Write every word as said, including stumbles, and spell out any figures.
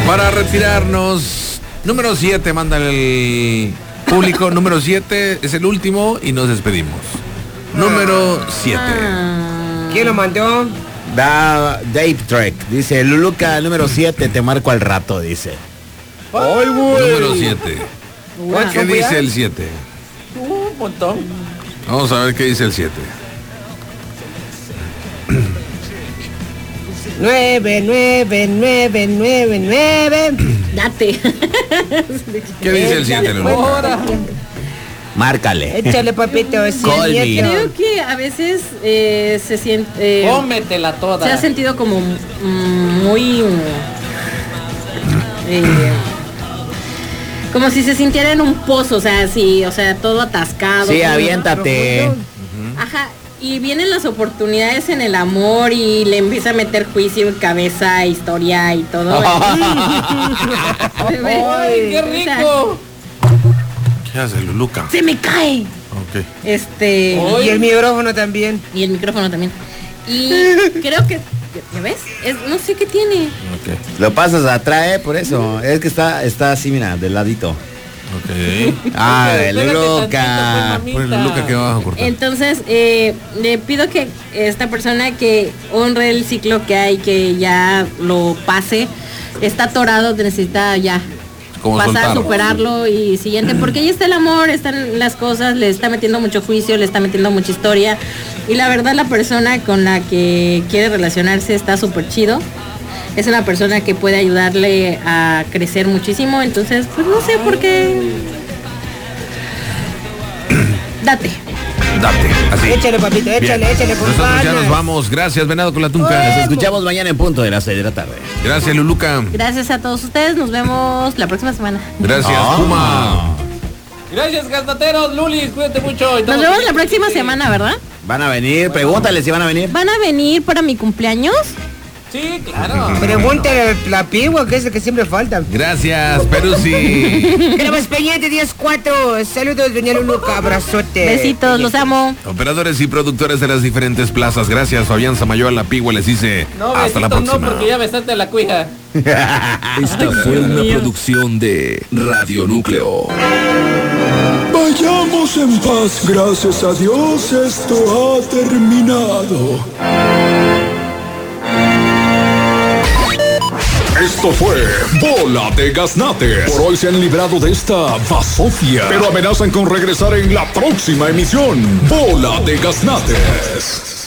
Para retirarnos, número siete, manda el público. Número siete es el último y nos despedimos. Número siete. ¿Quién lo mandó? Da Dave Trek. Dice, Luluca, número siete, te marco al rato, dice. ¡Ay, güey! Número siete. ¿Qué dice el siete? Un montón. Vamos a ver qué dice el siete. Nueve, nueve, nueve, nueve, nueve. Date. ¿Qué dice el siete, Luluca? Márcale. Échale, papito. Sí, Call me. Creo que a veces eh, se siente... Eh, Cómetela toda. se ha sentido como mm, muy... Eh, como si se sintiera en un pozo, o sea, sí, o sea, todo atascado. Sí, todo aviéntate. Ajá, y vienen las oportunidades en el amor y le empieza a meter juicio, cabeza, historia y todo. ¡Ay, qué rico! ¿Qué hace Luluca? Se me cae. Ok. Este. Y el micrófono también. Y el micrófono también. Y creo que, ¿ya ves? Es, no sé qué tiene. Ok. Lo pasas atrás, eh, por eso. Es que está, está así, mira, del ladito. Ok. Ah, Espérate Luluca. tantito, pues, Bueno, Luluca, ¿qué vamos a cortar? Entonces, eh, le pido que esta persona que honre el ciclo que hay, que ya lo pase, está atorado, necesita ya Como pasar, soltarlo. superarlo y siguiente, porque ahí está el amor, están las cosas, le está metiendo mucho juicio, le está metiendo mucha historia y la verdad la persona con la que quiere relacionarse está súper chido. Es una persona que puede ayudarle a crecer muchísimo, entonces pues no sé por qué. Date. Date, así. Échale, papito, échale, Bien. échale, por Nosotros ya favor. nos vamos. Gracias, Venado con la Tunca. Nos escuchamos mañana en punto de las seis de la tarde. Gracias, Luluca. Gracias a todos ustedes, nos vemos la próxima semana. Gracias, Ah. Puma. Gracias, gastateros. Lulis, cuídate mucho. Y Nos todo. vemos la próxima semana, ¿verdad? Van a venir, pregúntale si van a venir. ¿Van a venir para mi cumpleaños? Sí, claro. Pregúntale la pigua, que es el que siempre falta. Gracias, Perusi. Queremos pendiente diez cuatro. Saludos, doña Luluca, abrazote. Besitos, los amo. Operadores y productores de las diferentes plazas. Gracias, Fabián Samayoa, la Pigua les dice No, hasta la besito no, próxima. porque ya besaste a la cuija. Esta fue una producción de Radio Núcleo. Vayamos en paz, gracias a Dios esto ha terminado. Esto fue Bola de Gaznate. Por hoy se han librado de esta basofia, pero amenazan con regresar en la próxima emisión. Bola de Gaznates.